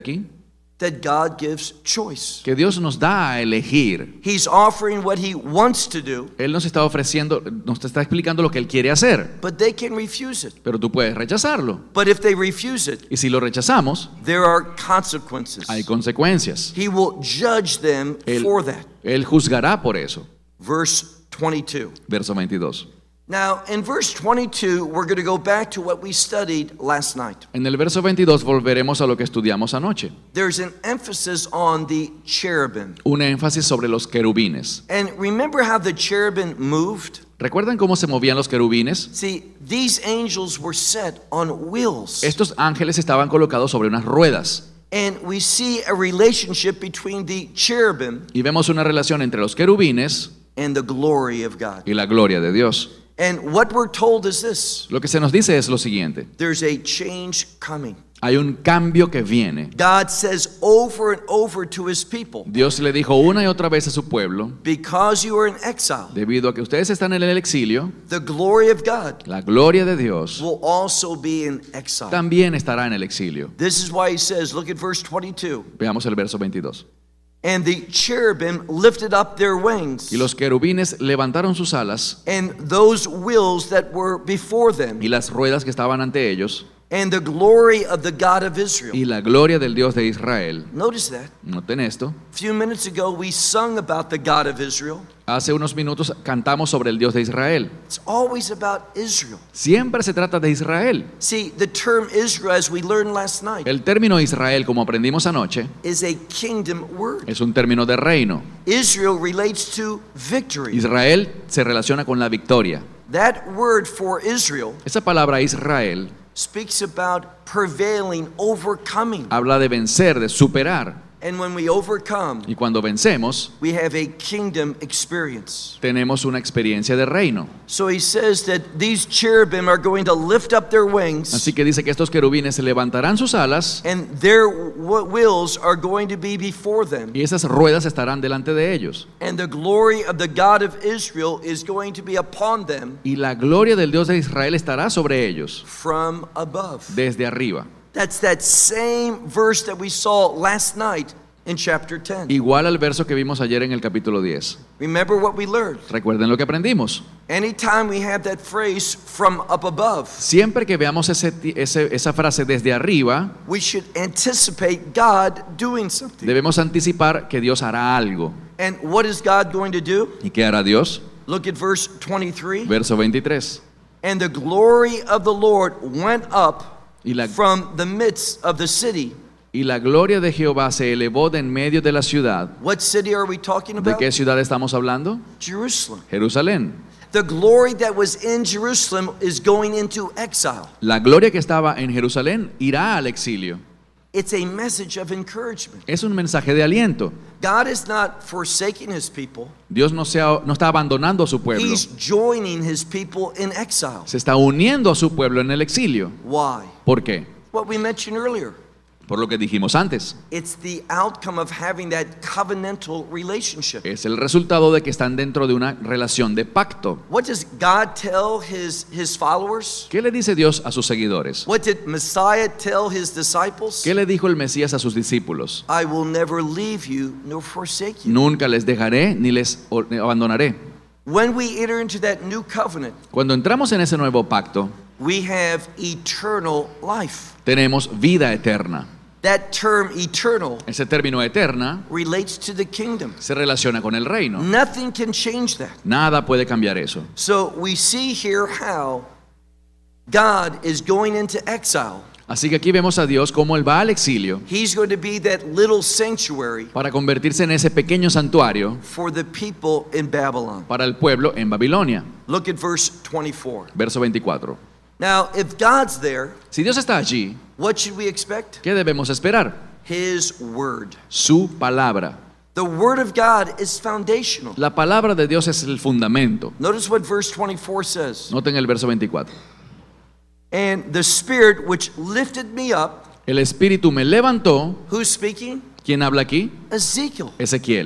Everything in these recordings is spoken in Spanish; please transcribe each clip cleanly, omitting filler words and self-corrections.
aquí that God gives choice. que Dios nos da a elegir. He's offering what he wants to do, Él nos está ofreciendo, nos está explicando lo que Él quiere hacer, but they can refuse it. pero tú puedes rechazarlo. But if they refuse it, Y si lo rechazamos, there are consequences. hay consecuencias. He will judge them Él, for that. Él juzgará por eso. Verse 22. Verso 22. Now, in verse 22, we're going to go back to what we studied last night. En el verso 22 volveremos a lo que estudiamos anoche. There's an emphasis on the cherubim. Un énfasis sobre los querubines. And remember how the cherubim moved? ¿Recuerdan cómo se movían los querubines? See, these angels were set on wheels. Estos ángeles estaban colocados sobre unas ruedas. And we see a relationship between the cherubim Y vemos una relación entre los querubines and the glory of God. y la gloria de Dios. And what we're told is this: Lo que se nos dice es lo siguiente. there's a change coming. Hay un cambio que viene. God says over and over to his people, Dios le dijo una y otra vez a su pueblo, because you are in exile, debido a que ustedes están en el exilio, the glory of God la gloria de Dios will also be in exile. también estará en el exilio. This is why he says, look at verse 22. Veamos el verso 22. And the cherubim lifted up their wings, Y los querubines levantaron sus alas and those wheels that were before them, y las ruedas que estaban ante ellos and the glory of the God of Israel. y la gloria del Dios de Israel. Notice that. Noten esto. A few minutes ago, we sung about the God of Israel. Hace unos minutos cantamos sobre el Dios de Israel. It's always about Israel. Siempre se trata de Israel. See, the term Israel, as we learned last night, El término Israel, como aprendimos anoche, is a kingdom word. es un término de reino. Israel relates to victory. Israel se relaciona con la victoria. That word for Israel Esa palabra Israel speaks about prevailing, overcoming. habla de vencer, de superar. And when we overcome, Y cuando vencemos, we have a kingdom experience. tenemos una experiencia de reino. So he says that these cherubim are going to lift up their wings, Así que dice que estos querubines se levantarán sus alas and their wheels are going to be before them. y esas ruedas estarán delante de ellos. And the glory of the God of Israel is going to be upon them Y la gloria del Dios de Israel estará sobre ellos from above. desde arriba. That's that same verse that we saw last night in chapter 10. Igual al verso que vimos ayer en el capítulo 10. Remember what we learned. Recuerden lo que aprendimos. Anytime we have that phrase from up above, Siempre que veamos esa frase desde arriba, we should anticipate God doing something. debemos anticipar que Dios hará algo. And what is God going to do? ¿Y qué hará Dios? Look at verse 23. Verso 23. And the glory of the Lord went up Y la, from the midst of the city. y la gloria de Jehová se elevó de en medio de la ciudad. What city are we talking ¿De about? qué ciudad estamos hablando? Jerusalem. Jerusalén. The glory that was in Jerusalem is going into exile. La gloria que estaba en Jerusalén irá al exilio. It's a message of encouragement. Es un mensaje de aliento. God is not forsaking his people. Dios no está abandonando a su pueblo. He's joining his people in exile. Se está uniendo a su pueblo en el exilio. Why? ¿Por qué? What we mentioned earlier. Por lo que dijimos antes. It's the outcome of having that covenantal relationship. Es el resultado de que están dentro de una relación de pacto. What does God tell his followers? ¿Qué le dice Dios a sus seguidores? What did Messiah tell his disciples? ¿Qué le dijo el Mesías a sus discípulos? I will never leave you nor forsake you. Nunca les dejaré ni les abandonaré. When we enter into that new covenant, Cuando entramos en ese nuevo pacto, we have eternal life. tenemos vida eterna. That term eternal Ese término eterna relates to the kingdom. se relaciona con el reino. Nothing can change that. Nada puede cambiar eso. So we see here how God is going into exile. Así que aquí vemos a Dios como Él va al exilio He's going to be that little sanctuary para convertirse en ese pequeño santuario for the people in Babylon. para el pueblo en Babilonia. Look at verse 24. Verso 24. Now, if God's there, Si Dios está allí, what should we expect? ¿qué debemos esperar? His word. Su palabra. The word of God is foundational. La palabra de Dios es el fundamento. Notice what verse 24 says. Noten el verso 24. And the Spirit which lifted me up, El Espíritu me levantó. who's speaking? ¿Quién habla aquí? Ezekiel. Ezequiel.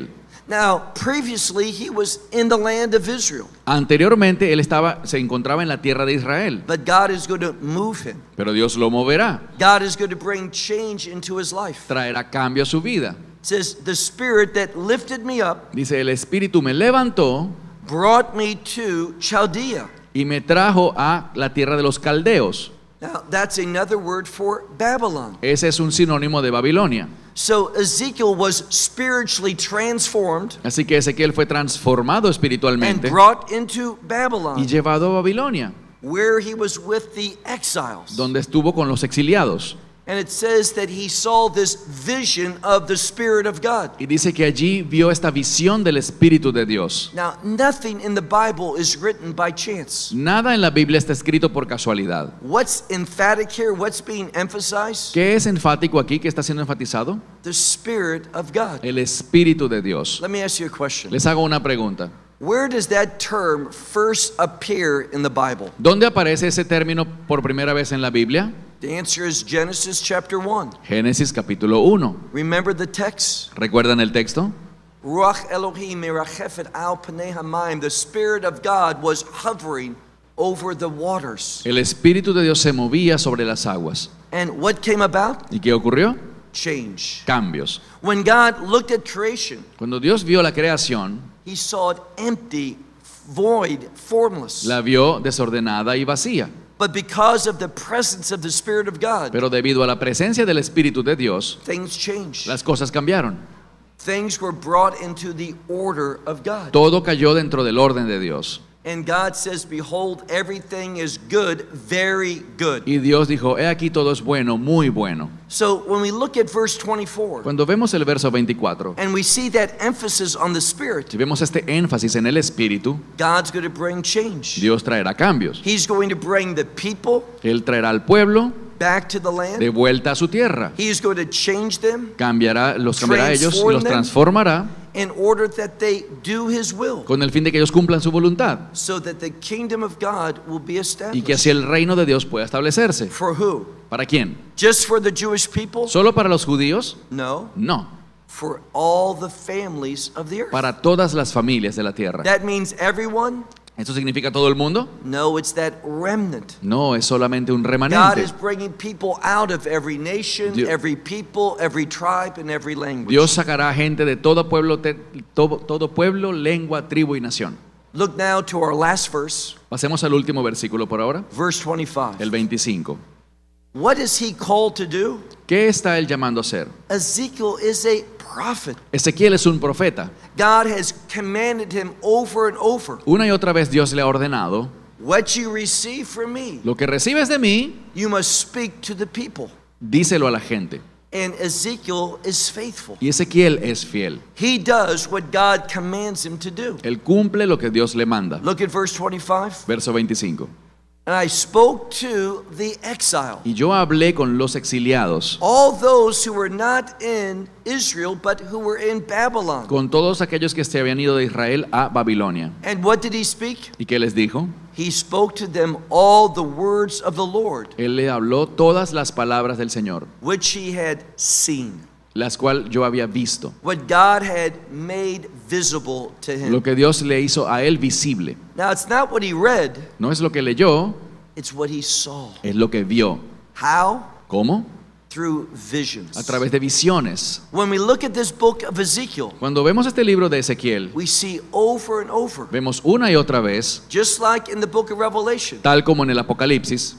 Now, previously he was in the land of Israel, Anteriormente él se encontraba en la tierra de Israel, but God is going to move him. pero Dios lo moverá, God is going to bring change into his life. traerá cambio a su vida. It says, the spirit that lifted me up Dice, el Espíritu me levantó brought me to Chaldea. y me trajo a la tierra de los caldeos. Now, that's another word for Babylon. Ese es un sinónimo de Babilonia. So Ezekiel was spiritually transformed Así que Ezequiel fue transformado and espiritualmente brought into y Babylon, llevado a Babilonia, where he was with the exiles. donde estuvo con los exiliados. And it says that he saw this vision of the Spirit of God. Y dice que allí vio esta visión del Espíritu de Dios. Now, nothing in the Bible is written by chance. Nada en la Biblia está escrito por casualidad. What's emphatic here? What's being emphasized? ¿Qué es enfático aquí? ¿Qué está siendo enfatizado? The Spirit of God. El Espíritu de Dios. Let me ask you a question. Les hago una pregunta. Where does that term first appear in the Bible? ¿Dónde aparece ese término por primera vez en la Biblia? The answer is Genesis chapter 1. Génesis capítulo 1. Remember the text? ¿Recuerdan el texto? Ruach Elohim merachefet al panei hamayim. The Spirit of God was hovering over the waters. El Espíritu de Dios se movía sobre las aguas. And what came about? ¿Y qué ocurrió? Change. Cambios. When God looked at creation, Cuando Dios vio la creación, he saw it empty, void, formless. la vio desordenada y vacía. But because of the presence of the Spirit of God, Pero debido a la presencia del Espíritu de Dios, things changed. las cosas cambiaron. Things were brought into the order of God. Todo cayó dentro del orden de Dios. And God says, behold, everything is good, very good. Y Dios dijo, he aquí todo es bueno, muy bueno. So when we look at verse 24, Cuando vemos el verso 24, and we see that emphasis on the Spirit, si vemos este énfasis en el Espíritu, God's going to bring change. Dios traerá cambios. He's going to bring the people Él traerá al pueblo back to the de land. vuelta a su tierra. He's going to change them Los cambiará a ellos y Transform los them. transformará in order that they do His will, con el fin de que ellos cumplan su voluntad so that the kingdom of God will be y que established. así el reino de Dios pueda establecerse. For who? ¿Para quién? Just for the Jewish people? ¿Solo para los judíos? No. No, For all the families of the earth. para todas las familias de la tierra. That means everyone? ¿Esto significa todo el mundo? No, it's that remnant. No, es solamente un God remanente. is bringing people out of every nation, Dios- every people, every tribe, and every language. Dios sacará gente de todo pueblo, todo pueblo, lengua, tribu y nación. Look now to our last verse, Pasemos al último versículo por ahora, verse 25. el 25. What is he called to do? ¿Qué está él llamando a hacer? Ezekiel is a prophet. Ezequiel es un profeta. God has commanded him over and over. Una y otra vez Dios le ha ordenado, What you receive from me, lo que recibes de mí, you must speak to the people. díselo a la gente. And Ezekiel is faithful. Y Ezequiel es fiel. He does what God commands him to do. Él cumple lo que Dios le manda. Look at verse 25. Verso 25. And I spoke to the exile, Y yo hablé con los exiliados, all those who were not in Israel, but who were in Babylon. con todos aquellos que se habían ido de Israel a Babilonia. And what did he speak? ¿Y qué les dijo? He spoke to them all the words of the Lord, Él le habló todas las palabras del Señor, which he had seen, las cuales yo había visto. what God had made visible to Lo him. que Dios le hizo a él visible. Now, it's not what he read, No es lo que leyó, it's what he saw. es lo que vio. How? ¿Cómo? Through A visions. través de visiones. When we look at this book of Ezekiel, Cuando vemos este libro de Ezequiel, we see over and over, vemos una y otra vez, just like in the book of Revelation, tal como en el Apocalipsis,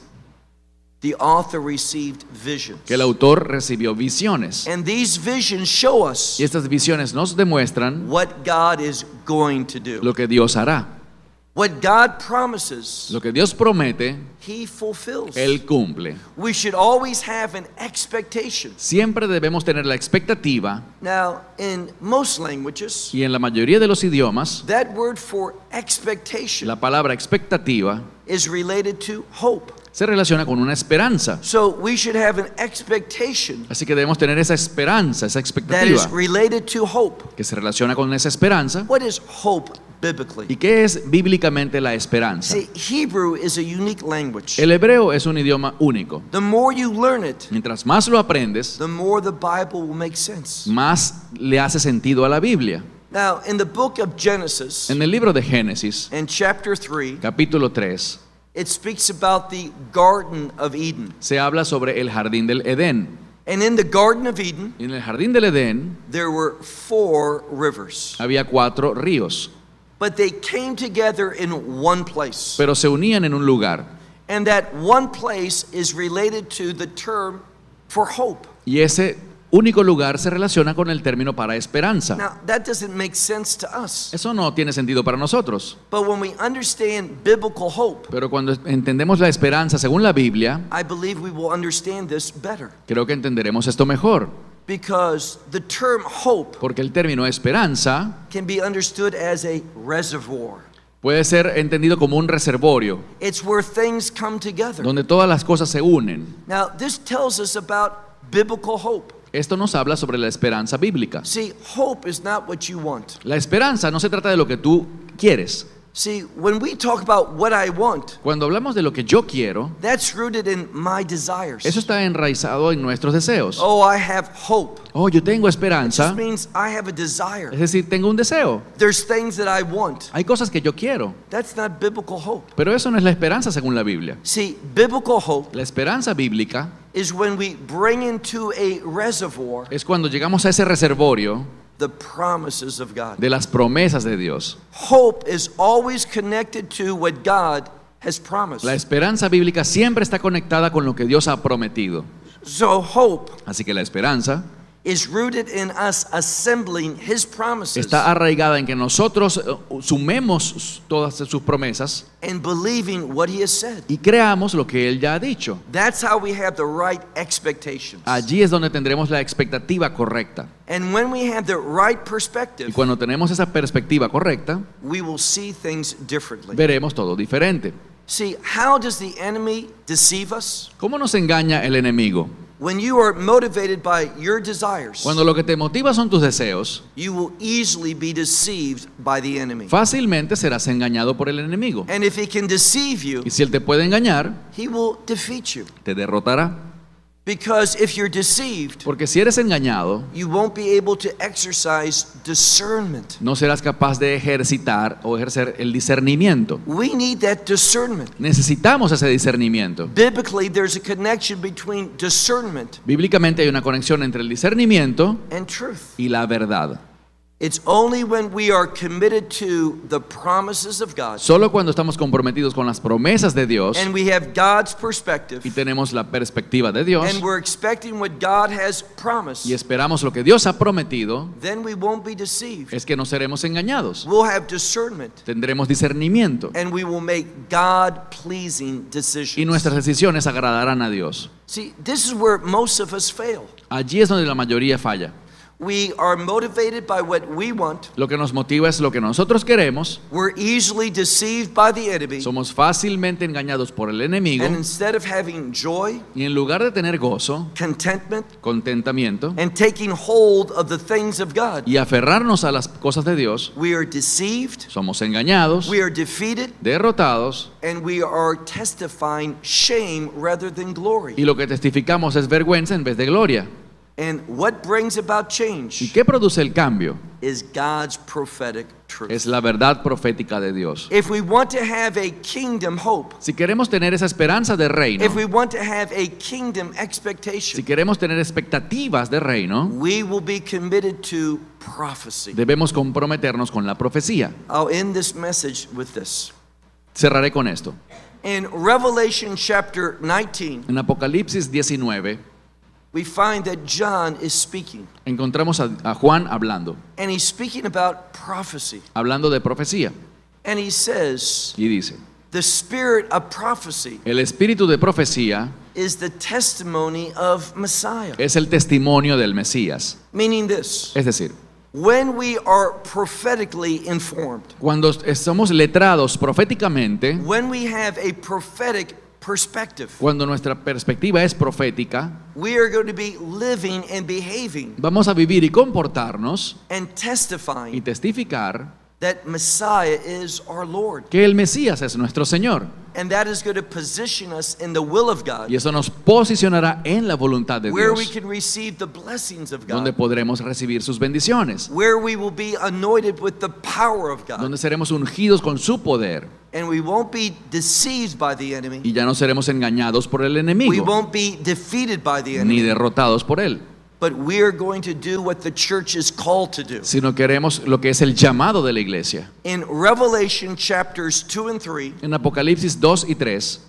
the author received visions. que el autor recibió visiones. And these visions show us Y estas visiones nos demuestran what God is going to do. lo que Dios hará. What God promises, Lo que Dios promete, He fulfills. Él cumple. We should always have an expectation. Siempre debemos tener la expectativa, Now, in most languages, y en la mayoría de los idiomas, that word for expectation la palabra expectativa is related to hope. se relaciona con una esperanza. So we should have an expectation Así que debemos tener esa esperanza, esa that is expectativa, related to hope. que se relaciona con esa esperanza. What is hope biblically? ¿Y qué es bíblicamente la esperanza? See, Hebrew is a unique language. El hebreo es un idioma único. The more you learn it, Mientras más lo aprendes, the more the Bible will make sense. más le hace sentido a la Biblia. Now, in the book of Genesis, En el libro de Génesis, in chapter 3, capítulo 3, it speaks about the Garden of Eden. se habla sobre el jardín del Edén. And in the Garden of Eden, En el jardín del Edén there were 4 rivers. había 4 ríos, But they came together in one place. pero se unían en un lugar. And that one place is related to the term for hope. Y ese único lugar se relaciona con el término para esperanza. Now, that doesn't make sense to us. Eso no tiene sentido para nosotros. But when we understand biblical hope, Pero cuando entendemos la esperanza según la Biblia, I believe we will understand this better. creo que entenderemos esto mejor. Because the term hope Porque el término esperanza can be understood as a reservoir. puede ser entendido como un reservorio, It's where things come together. donde todas las cosas se unen. Now, this tells us about biblical hope. Esto nos habla sobre la esperanza bíblica. See, hope is not what you want. La esperanza no se trata de lo que tú quieres. See, when we talk about what I want, Cuando hablamos de lo que yo quiero, that's rooted in my desires. eso está enraizado en nuestros deseos. Oh, I have hope. Oh, yo tengo It just esperanza, means I have a desire. es decir, tengo un deseo. There's things that I want. Hay cosas que yo quiero, That's not biblical hope. pero eso no es la esperanza según la Biblia. See, biblical hope La esperanza bíblica is when we bring into a reservoir es cuando llegamos a ese reservorio the promises of God. de las promesas de Dios. Hope is always connected to what God has promised. La esperanza bíblica siempre está conectada con lo que Dios ha prometido. So hope Así que la esperanza is rooted in us assembling His promises está arraigada en que nosotros sumemos todas sus promesas and believing what He has said. y creamos lo que Él ya ha dicho. That's how we have the right expectations. Allí es donde tendremos la expectativa correcta. And when we have the right Y perspective, cuando tenemos esa perspectiva correcta, we will see things differently. veremos todo diferente. See, how does the enemy deceive us? ¿Cómo nos engaña el enemigo? When you are motivated by your desires, Cuando lo que te motiva son tus deseos, you will easily be deceived by the enemy. fácilmente serás engañado por el enemigo. And if he can deceive you, Y si él te puede engañar, he will defeat you. te derrotará. Because if you're deceived, Porque si eres engañado, you won't be able to exercise discernment. no serás capaz de ejercitar o ejercer el discernimiento. We need that discernment. Necesitamos ese discernimiento. Biblically, there's a connection between discernment Bíblicamente hay una conexión entre el discernimiento and truth. y la verdad. It's only when we are committed to the promises of God Solo cuando estamos comprometidos con las promesas de Dios and we have God's perspective y tenemos la perspectiva de Dios and we're expecting what God has promised, y esperamos lo que Dios ha prometido, then we won't be deceived. es que no seremos engañados. We'll have discernment Tendremos discernimiento and we will make God-pleasing y decisions. nuestras decisiones agradarán a Dios. See, this is where most of us fail. Allí es donde la mayoría falla. We are motivated by what we want. Lo que nos motiva es lo que nosotros queremos. We're easily deceived by the enemy. Somos fácilmente engañados por el enemigo And instead of having joy, y en lugar de tener gozo, contentment, contentamiento and taking hold of the things of God, y aferrarnos a las cosas de Dios, we are deceived, somos engañados, we are defeated, derrotados and we are testifying shame rather than glory. y lo que testificamos es vergüenza en vez de gloria. And what brings about ¿Y change qué produce el cambio? is God's prophetic truth. Es la verdad profética de Dios. If we want to have a kingdom hope, Si queremos tener esa esperanza de reino, if we want to have a kingdom si expectation, queremos tener expectativas de reino, we will be committed to prophecy. debemos comprometernos con la profecía. I'll end this message with this. Cerraré con esto. In Revelation chapter 19, En Apocalipsis 19 we find that John is speaking, encontramos a Juan hablando and he's speaking about prophecy. de profecía And he says, y dice, the spirit of prophecy el espíritu de profecía is the testimony of Messiah. es el testimonio del Mesías. Meaning this, Es decir, when we are prophetically informed, cuando somos letrados proféticamente, when we have a prophetic perspective, cuando nuestra perspectiva es profética, we are going to be living and behaving vamos a vivir y comportarnos and y testifying testificar that Messiah is our Lord. que el Mesías es nuestro Señor. And that is going to position us in the will of God, Y eso nos posicionará en la voluntad de where we Dios, can receive the blessings of donde God, podremos recibir sus bendiciones, where we will be anointed with the power of God, donde seremos ungidos con su poder and we won't be deceived by the enemy. y ya no seremos engañados por el We enemigo won't be defeated by the ni enemy, derrotados por él, but we are going to do what the church is called to do. sino queremos lo que es el llamado de la iglesia. In Revelation chapters 2 and 3, En Apocalipsis 2 y 3,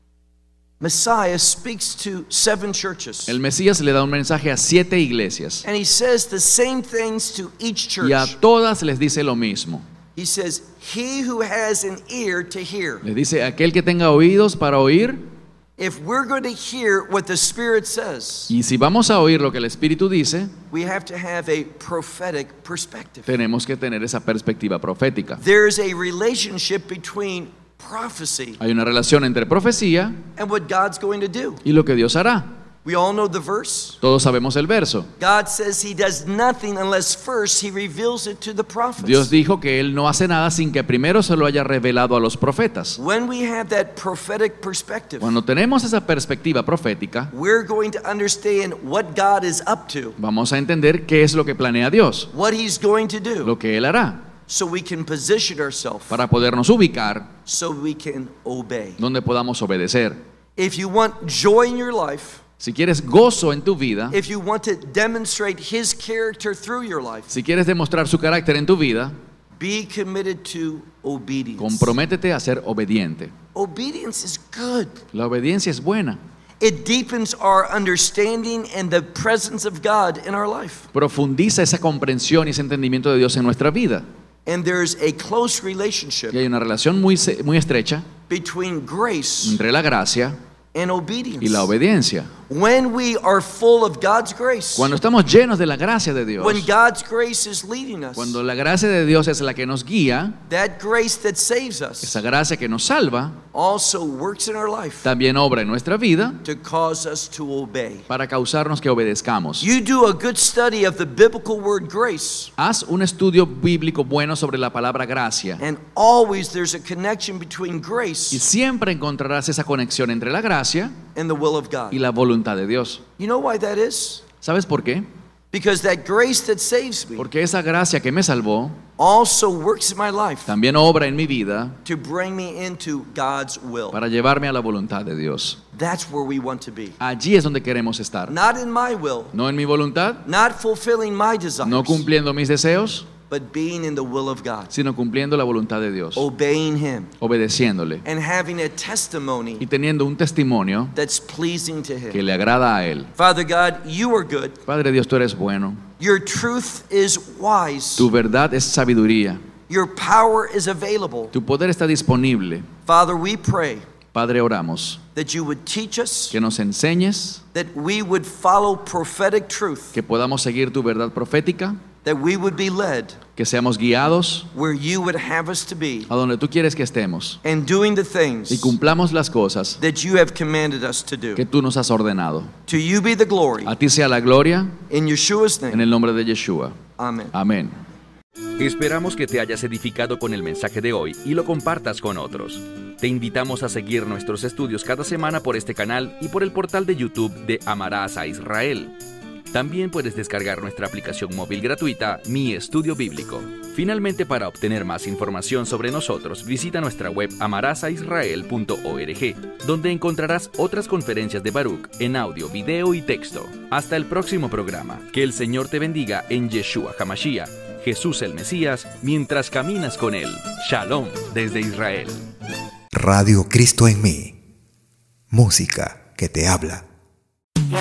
Messiah speaks to 7 churches. el Mesías le da un mensaje a 7 iglesias And he says the same things to each y a church. todas les dice lo mismo. He says, he who has an ear to hear. Les dice, aquel que tenga oídos para oír, If we're going to hear what the Spirit says, y si vamos a oír lo que el Espíritu dice, we have to have a prophetic perspective. tenemos que tener esa perspectiva profética. There's a relationship between prophecy Hay una relación entre profecía and what God's going to do. y lo que Dios hará. We all know the verse. Todos sabemos el verso. God says he does nothing unless first he reveals it to the prophets. Dios dijo que Él no hace nada sin que primero se lo haya revelado a los profetas. When we have that prophetic perspective, Cuando tenemos esa perspectiva profética, we're going to understand what God is up to, vamos a entender qué es lo que planea Dios, what he's going to do, lo que Él hará, so we can position ourselves, para podernos ubicar so we can obey. donde podamos obedecer. If you want joy in your life, Si quieres gozo en tu vida, if you want to demonstrate his character through your life, si quieres demostrar su carácter en tu vida, be committed to obedience. comprométete a ser obediente. Obedience is good. La obediencia es buena. It deepens our understanding and the presence of God in our life. Profundiza esa comprensión y ese entendimiento de Dios en nuestra vida. And there's a close Y relationship hay una relación muy estrecha between grace entre la gracia and y obedience. la obediencia. When we are full of God's grace, Cuando estamos llenos de la gracia de Dios, when God's grace is leading us, cuando la gracia de Dios es la que nos guía, that grace that saves us esa gracia que nos salva, also works in our life también obra en nuestra vida to cause us to obey. para causarnos que obedezcamos. You do a good study of the biblical word grace, Haz un estudio bíblico bueno sobre la palabra gracia and always there's a connection between y grace siempre encontrarás esa conexión entre la gracia and the will of God. y la voluntad de Dios. You know why that is? ¿Sabes por qué? Because that grace that saves me Porque esa gracia que me salvó also works in my life también obra en mi vida to bring me into God's will. para llevarme a la voluntad de Dios. That's where we want to be. Allí es donde queremos estar. Not in my will, No en mi voluntad, not fulfilling my desires, no cumpliendo mis deseos, but being in the will of God, sino cumpliendo la voluntad de Dios, obeying him obedeciéndole and having a y testimony teniendo un testimonio that's pleasing to que him. le agrada a Él. Father God, you are good. Padre Dios, tú eres bueno. Your truth is wise. Tu verdad es sabiduría. Your power is available. Tu poder está disponible. Father, we pray Padre, oramos that you would teach us, que nos enseñes, that we would follow prophetic truth, que podamos seguir tu verdad profética, that we would be led que seamos guiados where you would have us to be, a donde tú quieres que estemos and doing the y things cumplamos las cosas that you have commanded us to do. que tú nos has ordenado. To you be the glory. A ti sea la gloria In Yeshua's en name. el nombre de Yeshua. Amen. Amén. Esperamos que te hayas edificado con el mensaje de hoy y lo compartas con otros. Te invitamos a seguir nuestros estudios cada semana por este canal y por el portal de YouTube de Amarás a Israel. También puedes descargar nuestra aplicación móvil gratuita, Mi Estudio Bíblico. Finalmente, para obtener más información sobre nosotros, visita nuestra web amarasaisrael.org, donde encontrarás otras conferencias de Baruch en audio, video y texto. Hasta el próximo programa. Que el Señor te bendiga en Yeshua HaMashiach, Jesús el Mesías, mientras caminas con Él. Shalom desde Israel. Radio Cristo en mí. Música que te habla.